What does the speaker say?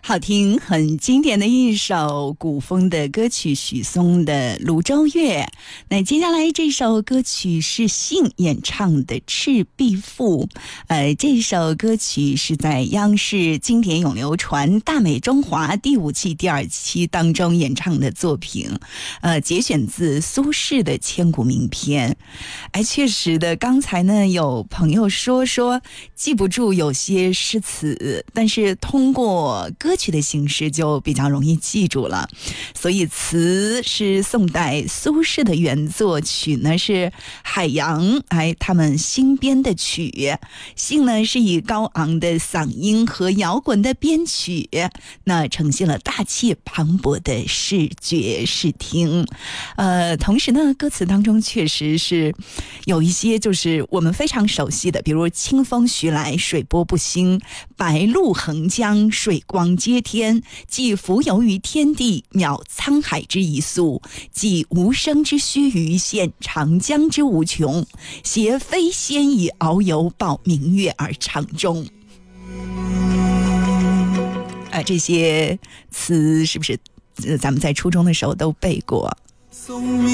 好听很经典的一首古风的歌曲，许嵩的《泸州月》。那接下来这首歌曲是信演唱的《赤壁赋》。这首歌曲是在央视经典咏流传大美中华第5季第2期当中演唱的作品，节选自苏轼的千古名篇。确实的，刚才呢有朋友说记不住有些诗词，但是通过歌曲的形式就比较容易记住了。所以词是宋代苏轼的原作，曲呢是海洋他们新编的曲，信呢是以高昂的嗓音和摇滚的编曲，那呈现了大气磅礴的视觉视听。同时呢歌词当中确实是有一些就是我们非常熟悉的，比如清风徐来水波不兴，白露横江水光接天，既浮游于天地渺沧海之一粟，既无声之须臾现长江之无穷，挟飞仙以遨游报明月而长终。这些词是不是咱们在初中的时候都背过？